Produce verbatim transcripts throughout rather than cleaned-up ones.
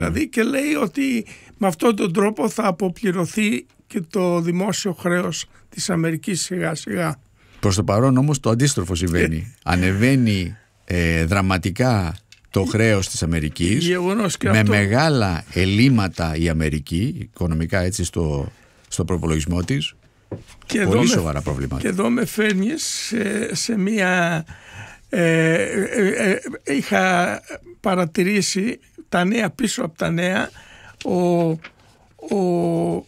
Δηλαδή, και λέει ότι με αυτόν τον τρόπο θα αποπληρωθεί και το δημόσιο χρέος της Αμερικής σιγά σιγά. Προς το παρόν όμως το αντίστροφο συμβαίνει. Ανεβαίνει ε, δραματικά το χρέος της Αμερικής, με αυτό... μεγάλα ελλείμματα η Αμερική, οικονομικά έτσι στο, στο προπολογισμό της. Και πολύ σοβαρά με, προβλήματα. Και εδώ με φέρνεις σε, σε μία... Ε, ε, ε, είχα παρατηρήσει τα νέα πίσω από τα νέα. Ο, ο,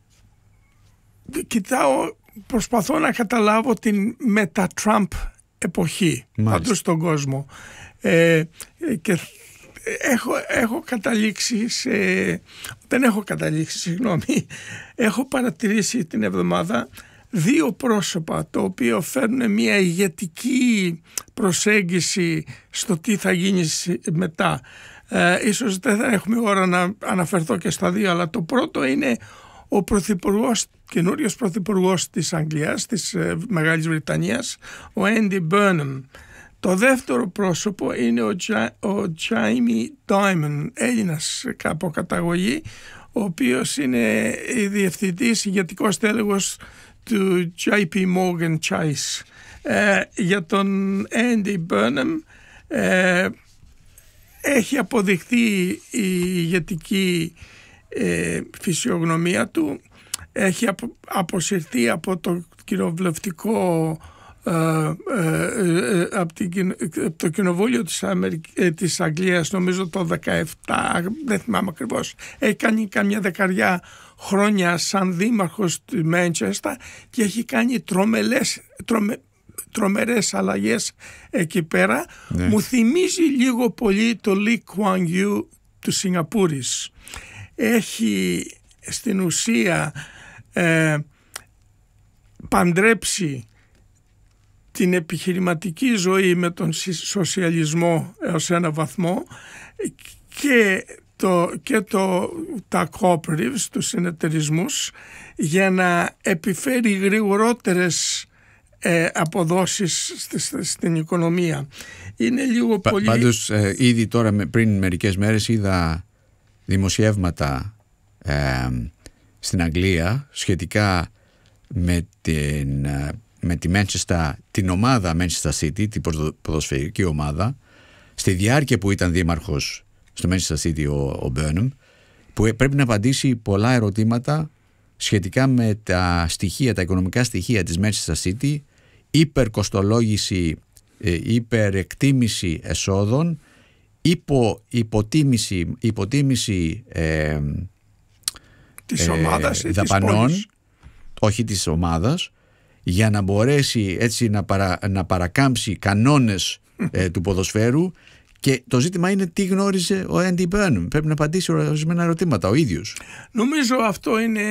κοιτάω, προσπαθώ να καταλάβω την μετα-Τραμπ εποχή παντού στον κόσμο. Ε, και έχω, έχω καταλήξει σε, δεν έχω καταλήξει, συγγνώμη, έχω παρατηρήσει την εβδομάδα δύο πρόσωπα το οποίο φέρνουν μια ηγετική προσέγγιση στο τι θα γίνει μετά. Ε, ίσως δεν θα έχουμε ώρα να αναφερθώ και στα δύο, αλλά το πρώτο είναι ο πρωθυπουργός, καινούριος πρωθυπουργός της Αγγλίας, της ε, Μεγάλης Βρετανίας, ο Andy Burnham. Το δεύτερο πρόσωπο είναι ο, Τζα, ο Jamie Dimon, Έλληνας από καταγωγή, ο οποίος είναι διευθυντής, ηγετικός τέλεγος του τζέι πι Morgan Chase. Ε, για τον Andy Burnham ε, έχει αποδειχθεί η ηγετική ε, φυσιογνωμία του, έχει απο, αποσυρθεί από το κοινοβουλευτικό ε, ε, ε, από, την, από το κοινοβούλιο της, Αμερική, ε, της Αγγλίας, νομίζω το δεκαεπτά, δεν θυμάμαι ακριβώς. Έχει κάνει καμιά δεκαριά χρόνια σαν δήμαρχος του Μάντσεστερ και έχει κάνει τρομελές, τρομε, τρομερές αλλαγές εκεί πέρα. Ναι. Μου θυμίζει λίγο πολύ το Lee Kuan Yew του Σιγκαπούρης. Έχει στην ουσία ε, παντρέψει την επιχειρηματική ζωή με τον σοσιαλισμό έως ένα βαθμό και, το, και το, τα cooperatives, τους συνεταιρισμούς, για να επιφέρει γρηγορότερες ε, αποδόσεις στη, στην οικονομία. Είναι λίγο Πα, πολύ... Πάντως ε, ήδη τώρα πριν μερικές μέρες είδα δημοσιεύματα ε, στην Αγγλία σχετικά με την... με τη Manchester, την ομάδα Manchester City, την ποδοσφαιρική ομάδα, στη διάρκεια που ήταν δήμαρχος στο Manchester City ο, ο Burnham, που πρέπει να απαντήσει πολλά ερωτήματα σχετικά με τα στοιχεία, τα οικονομικά στοιχεία της Manchester City, υπερκοστολόγηση, υπερεκτίμηση εσόδων, υπο, υποτίμηση, υποτίμηση ε, της ε, ομάδας ή δαπανών, της όχι της ομάδας, για να μπορέσει έτσι να, παρα, να παρακάμψει κανόνες ε, του ποδοσφαίρου. Και το ζήτημα είναι τι γνώριζε ο Andy Burnham. Πρέπει να απαντήσει ορισμένα ερωτήματα ο ίδιος. Νομίζω αυτό είναι,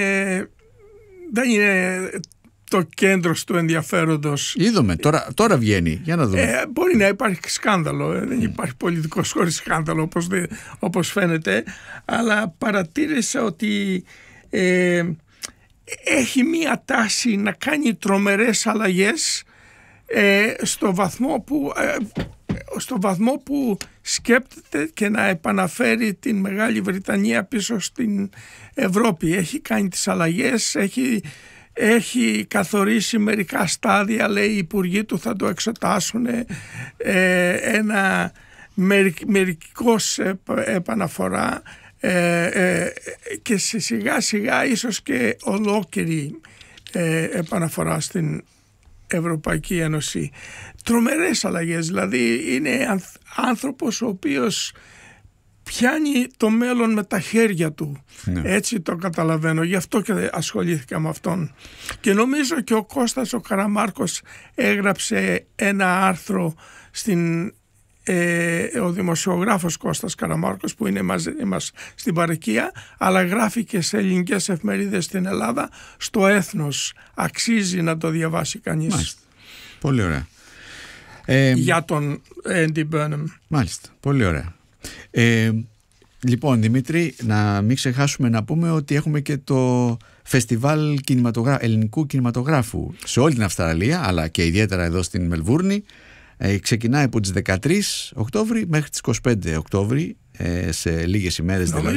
δεν είναι το κέντρο του ενδιαφέροντος. Είδαμε, τώρα, τώρα βγαίνει, για να δούμε. Ε, μπορεί να υπάρχει σκάνδαλο, ε, δεν υπάρχει πολιτικός χωρίς σκάνδαλο όπως, δε, όπως φαίνεται, αλλά παρατήρησα ότι ε, έχει μία τάση να κάνει τρομερές αλλαγές ε, στο βαθμό που, ε, στο βαθμό που σκέπτεται και να επαναφέρει την Μεγάλη Βρετανία πίσω στην Ευρώπη. Έχει κάνει τις αλλαγές, έχει, έχει καθορίσει μερικά στάδια, λέει οι υπουργοί του θα το εξετάσουν, ε, ένα μερικ, μερικώς επαναφορά. Ε, ε, και σιγά σιγά ίσως και ολόκληρη ε, επαναφορά στην Ευρωπαϊκή Ένωση. Τρομερές αλλαγές, δηλαδή είναι άνθρωπος ο οποίος πιάνει το μέλλον με τα χέρια του. Ναι. Έτσι το καταλαβαίνω, γι' αυτό και ασχολήθηκα με αυτόν. Και νομίζω και ο Κώστας ο Καραμάρκος έγραψε ένα άρθρο στην Ε, ο δημοσιογράφος Κώστας Καραμάρκος που είναι μαζί μας στην παροικία, αλλά γράφει και σε ελληνικές εφημερίδες στην Ελλάδα, στο Έθνος. Αξίζει να το διαβάσει κανείς. Μάλιστα. Πολύ ωραία. Ε, για τον Andy Burnham. Μάλιστα. Πολύ ωραία. Ε, λοιπόν, Δημήτρη, να μην ξεχάσουμε να πούμε ότι έχουμε και το φεστιβάλ κινηματογρα... ελληνικού κινηματογράφου σε όλη την Αυστραλία, αλλά και ιδιαίτερα εδώ στην Μελβούρνη, Ε, ξεκινάει από τις δεκατρείς Οκτώβρη μέχρι τις είκοσι πέντε Οκτώβρη, ε, σε λίγες ημέρες δηλαδή.